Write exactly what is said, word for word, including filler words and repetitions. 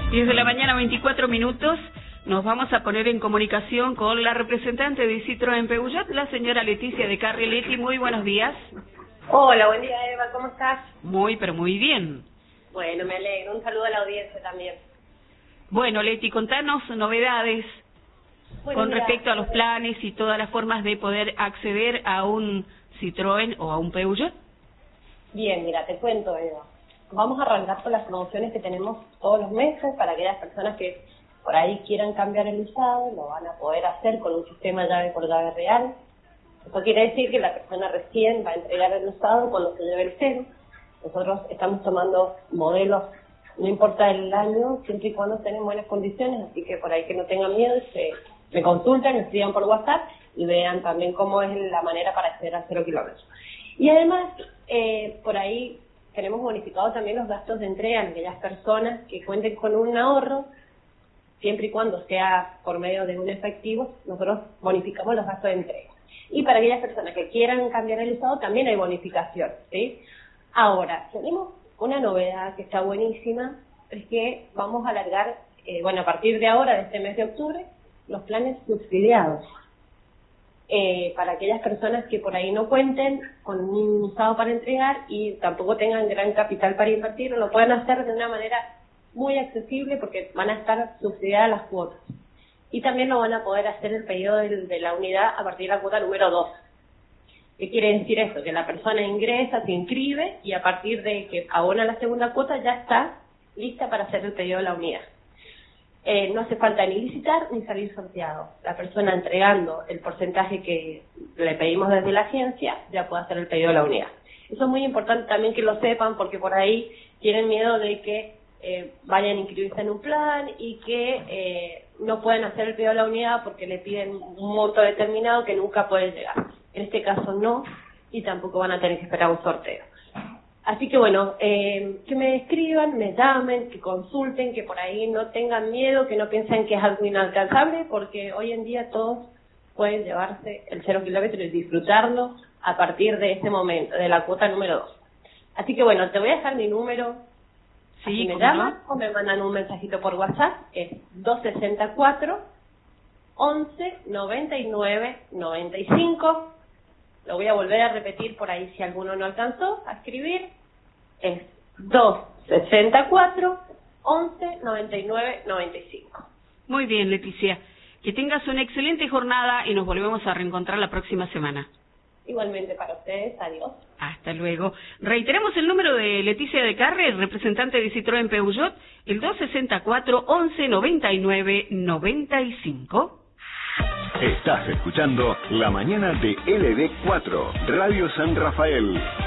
diez de la mañana, veinticuatro minutos. Nos vamos a poner en comunicación con la representante de Citroën Peugeot, la señora Leticia de Carri. Leti, muy buenos días. Hola, buen día, Eva, ¿cómo estás? Muy, pero muy bien. Bueno, me alegro. Un saludo a la audiencia también. Bueno, Leti, contanos novedades Bueno, con mira, respecto a los planes y todas las formas de poder acceder a un Citroën o a un Peugeot. Bien, mira, te cuento, Eva. Vamos a arrancar con las promociones que tenemos todos los meses para aquellas personas que por ahí quieran cambiar el usado, lo van a poder hacer con un sistema llave por llave real. Eso quiere decir que la persona recién va a entregar el usado cuando se lleve el cero. Nosotros estamos tomando modelos, no importa el año, siempre y cuando estén en buenas condiciones, así que por ahí que no tengan miedo, se, me consultan, me escriban por WhatsApp y vean también cómo es la manera para acceder a cero kilómetros. Y además, eh, por ahí tenemos bonificado también los gastos de entrega en aquellas personas que cuenten con un ahorro, siempre y cuando sea por medio de un efectivo, nosotros bonificamos los gastos de entrega. Y para aquellas personas que quieran cambiar el usado, también hay bonificación, ¿sí? Ahora, tenemos una novedad que está buenísima, es que vamos a alargar, eh, bueno, a partir de ahora, de este mes de octubre, los planes subsidiados. Eh, para aquellas personas que por ahí no cuenten con un usado para entregar y tampoco tengan gran capital para invertir, lo pueden hacer de una manera muy accesible porque van a estar subsidiadas las cuotas. Y también lo van a poder hacer el pedido de, de la unidad a partir de la cuota número dos. ¿Qué quiere decir esto? Que la persona ingresa, se inscribe y a partir de que abona la segunda cuota ya está lista para hacer el pedido de la unidad. Eh, no hace falta ni licitar ni salir sorteado. La persona entregando el porcentaje que le pedimos desde la agencia ya puede hacer el pedido de la unidad. Eso es muy importante también que lo sepan porque por ahí tienen miedo de que eh, vayan a inscribirse en un plan y que eh, no pueden hacer el pedido de la unidad porque le piden un monto determinado que nunca puede llegar. En este caso no, y tampoco van a tener que esperar un sorteo. Así que bueno, eh, que me escriban, me llamen, que consulten, que por ahí no tengan miedo, que no piensen que es algo inalcanzable, porque hoy en día todos pueden llevarse el cero kilómetro y disfrutarlo a partir de ese momento, de la cuota número dos. Así que bueno, te voy a dejar mi número, sí, si me llaman no? o me mandan un mensajito por WhatsApp, es dos sesenta y cuatro, once, noventa y nueve, noventa y cinco. Lo voy a volver a repetir por ahí si alguno no alcanzó a escribir. Es dos sesenta y cuatro, once, noventa y nueve, noventa y cinco. Muy bien, Leticia. Que tengas una excelente jornada y nos volvemos a reencontrar la próxima semana. Igualmente para ustedes. Adiós. Hasta luego. Reiteremos el número de Leticia de Carri, representante de Citroën Peugeot, el dos sesenta y cuatro, once, noventa y nueve, noventa y cinco. Estás escuchando La Mañana de L D cuatro, Radio San Rafael.